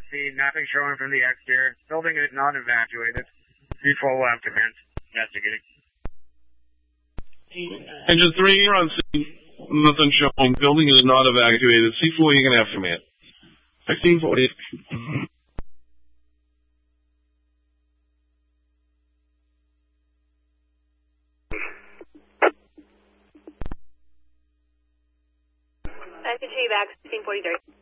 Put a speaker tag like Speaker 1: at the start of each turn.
Speaker 1: see nothing showing from the exterior. Building is not evacuated. C4 will have commenced investigating.
Speaker 2: Engine 3, you're on scene. Nothing showing. Building is not evacuated. C4, you're going to have command. 1640.
Speaker 3: I continue back, 1643.